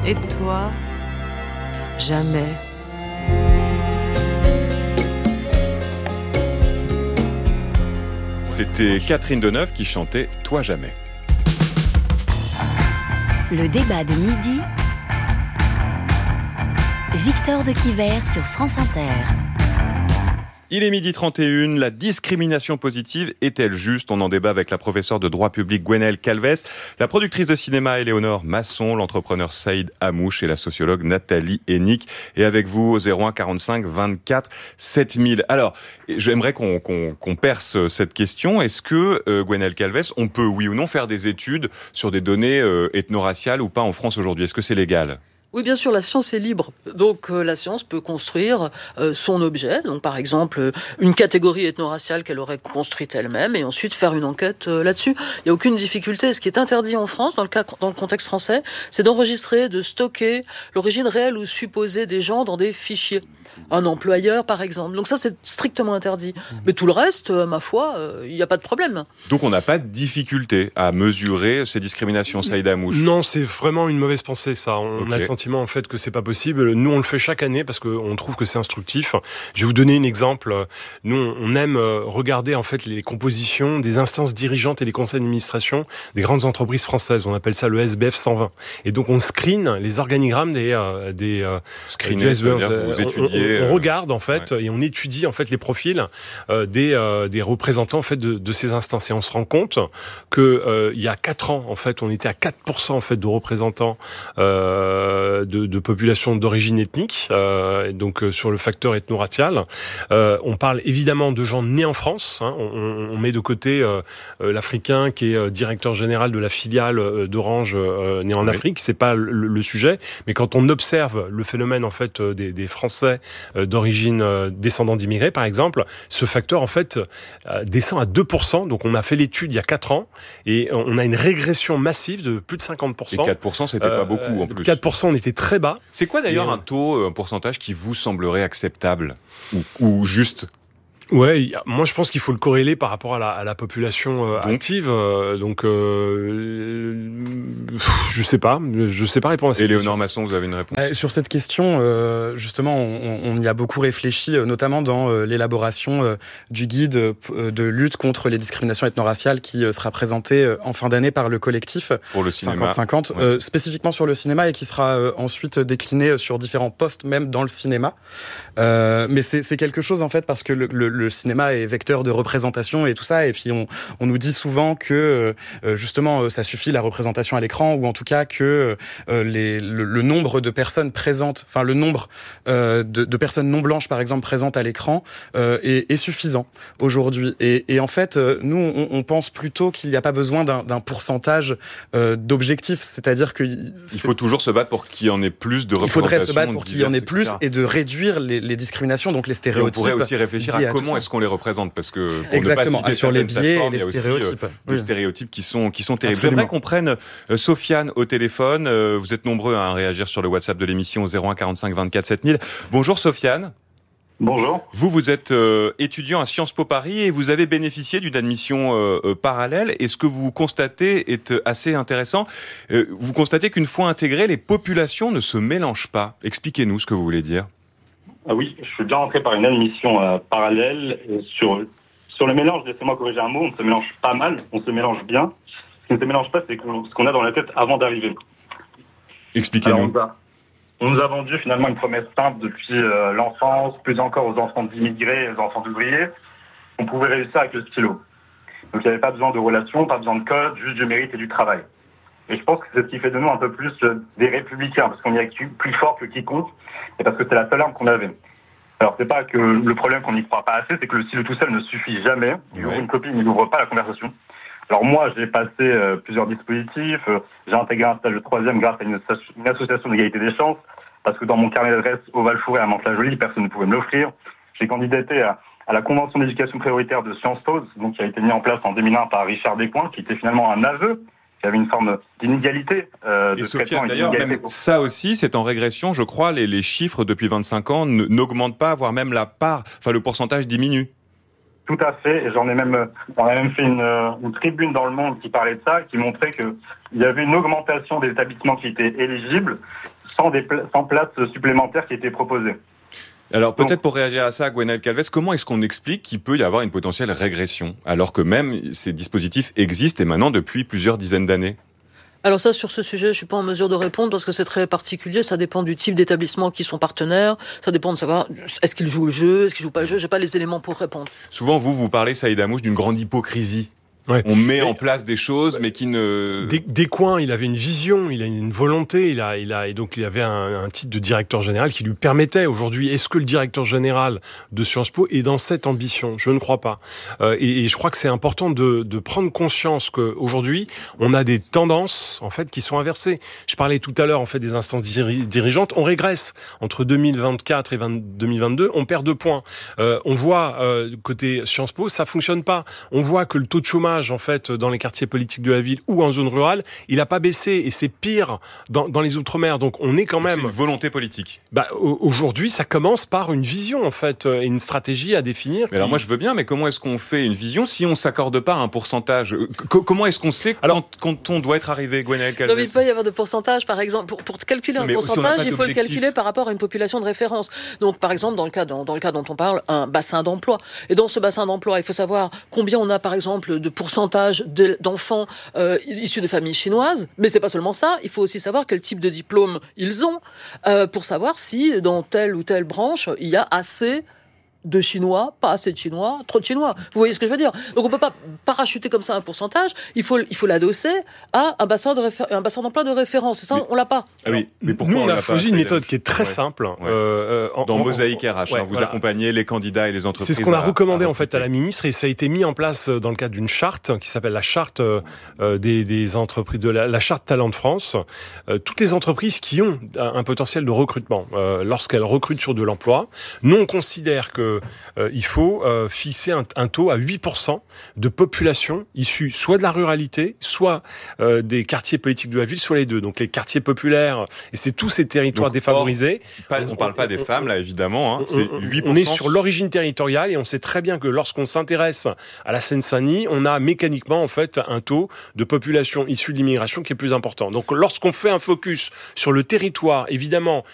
Et toi, jamais. C'était Catherine Deneuve qui chantait « Toi jamais ». Le débat de midi, Victor de Quiver sur France Inter. Il est 12h31, la discrimination positive est-elle juste ? On en débat avec la professeure de droit public Gwenaëlle Calvez, la productrice de cinéma Éléonore Masson, l'entrepreneur Saïd Amouche et la sociologue Nathalie Hennick. Et avec vous au 01 45 24 7000. Alors, j'aimerais qu'on perce cette question. Est-ce que, Gwenaëlle Calvez, on peut, oui ou non, faire des études sur des données ethno-raciales ou pas en France aujourd'hui ? Est-ce que c'est légal ? Oui, bien sûr, la science est libre. Donc, la science peut construire son objet. Donc, par exemple, une catégorie ethno-raciale qu'elle aurait construite elle-même et ensuite faire une enquête là-dessus. Il n'y a aucune difficulté. Ce qui est interdit en France, dans le contexte français, c'est d'enregistrer, de stocker l'origine réelle ou supposée des gens dans des fichiers. Un employeur, par exemple. Donc ça, c'est strictement interdit. Mais tout le reste, ma foi, il n'y a pas de problème. Donc, on n'a pas de difficulté à mesurer ces discriminations, Saïd Amouche ? Non, c'est vraiment une mauvaise pensée, ça. On a le sentiment, en fait, que c'est pas possible. Nous, on le fait chaque année parce qu'on trouve que c'est instructif. Je vais vous donner un exemple. Nous, on aime regarder, en fait, les compositions des instances dirigeantes et des conseils d'administration des grandes entreprises françaises. On appelle ça le SBF 120. Et donc, on screen les organigrammes des Screener, du SBF. vous étudiez. On regarde, en fait, et on étudie, en fait, les profils des représentants, en fait, de ces instances. Et on se rend compte que, il y a 4 ans, en fait, on était à 4%, en fait, de représentants, de population d'origine ethnique, donc sur le facteur ethno-racial. On parle évidemment de gens nés en France. Hein, on met de côté l'Africain qui est directeur général de la filiale d'Orange né en Afrique. C'est pas le sujet, mais quand on observe le phénomène en fait des Français d'origine descendants d'immigrés, par exemple, ce facteur en fait descend à 2%. Donc on a fait l'étude il y a 4 ans et on a une régression massive de plus de 50%. Et 4%, c'était pas beaucoup en plus. 4%, on était très bas. C'est quoi d'ailleurs un taux, un pourcentage qui vous semblerait acceptable ou juste ? Ouais, moi je pense qu'il faut le corréler par rapport à la population active. Donc, je sais pas répondre à cette Éléonore Masson, vous avez une réponse ? Sur cette question, justement, on y a beaucoup réfléchi, notamment dans l'élaboration du guide de lutte contre les discriminations ethno-raciales qui sera présenté en fin d'année par le collectif pour le cinéma. 50-50, ouais. Spécifiquement sur le cinéma et qui sera ensuite décliné sur différents postes, même dans le cinéma. Mais c'est quelque chose en fait parce que le cinéma est vecteur de représentation et tout ça, et puis on nous dit souvent que justement ça suffit la représentation à l'écran, ou en tout cas que le nombre de personnes présentes, enfin le nombre de personnes non blanches par exemple présentes à l'écran est suffisant aujourd'hui. Et en fait, nous on pense plutôt qu'il n'y a pas besoin d'un pourcentage d'objectif, c'est-à-dire que il faut toujours se battre pour qu'il y en ait plus de représentation. Il faudrait se battre pour qu'il y en ait plus et de réduire les discriminations, donc les stéréotypes. Et on pourrait aussi réfléchir à comment est-ce qu'on les représente, parce que pour exactement, ne pas citer sur les biais et les stéréotypes. Des stéréotypes qui sont terribles. Absolument. J'aimerais qu'on prenne Sofiane au téléphone. Vous êtes nombreux à réagir sur le WhatsApp de l'émission au 01 45 24 7000. Bonjour Sofiane. Bonjour. Vous êtes étudiant à Sciences Po Paris et vous avez bénéficié d'une admission parallèle. Et ce que vous constatez est assez intéressant. Vous constatez qu'une fois intégrées, les populations ne se mélangent pas. Expliquez-nous ce que vous voulez dire. Ah oui, je suis déjà rentré par une admission parallèle. Sur le mélange, laissez-moi corriger un mot, on se mélange pas mal, on se mélange bien. Ce qui ne se mélange pas, c'est ce qu'on a dans la tête avant d'arriver. Expliquez-nous. On nous a vendu finalement une promesse simple depuis l'enfance, plus encore aux enfants d'immigrés, aux enfants d'ouvriers. On pouvait réussir avec le stylo. Donc il n'y avait pas besoin de relations, pas besoin de code, juste du mérite et du travail. Et je pense que c'est ce qui fait de nous un peu plus des républicains, parce qu'on y est plus fort que quiconque, et parce que c'est la seule arme qu'on avait. Alors c'est pas que le problème qu'on n'y croit pas assez, c'est que le stylo tout seul ne suffit jamais. Il ouvre une copie, il n'ouvre pas la conversation. Alors moi, j'ai passé plusieurs dispositifs, j'ai intégré un stage de 3e grâce à une association d'égalité des chances, parce que dans mon carnet d'adresse au Val-Fouré à Mantes-la-Jolie, personne ne pouvait me l'offrir. J'ai candidaté à la convention d'éducation prioritaire de Sciences Po, donc qui a été mise en place en 2001 par Richard Descoings, qui était finalement un aveu. Il y avait une forme d'inégalité de traitement. D'ailleurs, même ça aussi, c'est en régression. Je crois, les chiffres depuis 25 ans n'augmentent pas, voire même la part, enfin le pourcentage diminue. Tout à fait. Et on a même fait une tribune dans Le Monde qui parlait de ça, qui montrait qu'il y avait une augmentation des établissements qui étaient éligibles, 100 places supplémentaires qui étaient proposées. Alors peut-être pour réagir à ça, Gwenaëlle Calvez, comment est-ce qu'on explique qu'il peut y avoir une potentielle régression, alors que même ces dispositifs existent et maintenant depuis plusieurs dizaines d'années? Alors ça, sur ce sujet, je suis pas en mesure de répondre parce que c'est très particulier. Ça dépend du type d'établissement qui sont partenaires. Ça dépend de savoir est-ce qu'ils jouent le jeu, est-ce qu'ils jouent pas le jeu. J'ai pas les éléments pour répondre. Souvent, vous parlez, Saïd Hammouche, d'une grande hypocrisie. Ouais. On met en place des choses, mais qui ne... Des coins, il avait une vision, il a une volonté, et donc il avait un titre de directeur général qui lui permettait aujourd'hui. Est-ce que le directeur général de Sciences Po est dans cette ambition? Je ne crois pas. Et je crois que c'est important de prendre conscience qu'aujourd'hui, on a des tendances, en fait, qui sont inversées. Je parlais tout à l'heure, en fait, des instances dirigeantes. On régresse. Entre 2024 et 2022, on perd 2 points. On voit, côté Sciences Po, ça fonctionne pas. On voit que le taux de chômage, en fait, dans les quartiers politiques de la ville ou en zone rurale, il n'a pas baissé et c'est pire dans les Outre-mer. Donc on est quand même... C'est une volonté politique. Aujourd'hui, ça commence par une vision, en fait, et une stratégie à définir. Alors moi je veux bien, mais comment est-ce qu'on fait une vision si on s'accorde pas à un pourcentage? Comment est-ce qu'on sait quand on doit être arrivé, Gwenaëlle Calvez? Non, mais il peut y avoir de pourcentage, par exemple. Pour calculer un pourcentage, il faut le calculer par rapport à une population de référence. Donc, par exemple, dans le cas dont on parle, un bassin d'emploi. Et dans ce bassin d'emploi, il faut savoir combien on a, par exemple, de pourcentage d'enfants issus de familles chinoises. Mais c'est pas seulement ça. Il faut aussi savoir quel type de diplôme ils ont pour savoir si, dans telle ou telle branche, il y a assez de Chinois, pas assez de Chinois, trop de Chinois. Vous voyez ce que je veux dire? Donc on peut pas parachuter comme ça un pourcentage. Il faut l'adosser à un bassin d'emploi de référence. Et ça, on l'a pas. Ah oui, mais pourquoi on a choisi une méthode qui est très simple. Dans Mosaïque RH, vous accompagnez les candidats et les entreprises. C'est ce qu'on a recommandé en fait à la ministre, et ça a été mis en place dans le cadre d'une charte qui s'appelle la charte des entreprises, la charte Talent de France. Toutes les entreprises qui ont un potentiel de recrutement, lorsqu'elles recrutent sur de l'emploi, nous on considère que il faut fixer un taux à 8% de population issue soit de la ruralité, soit des quartiers politiques de la ville, soit les deux. Donc les quartiers populaires, et c'est tous ces territoires défavorisés. On ne parle pas des femmes, là, évidemment. Hein. C'est 8%. On est sur l'origine territoriale, et on sait très bien que lorsqu'on s'intéresse à la Seine-Saint-Denis, on a mécaniquement en fait un taux de population issue de l'immigration qui est plus important. Donc lorsqu'on fait un focus sur le territoire, évidemment,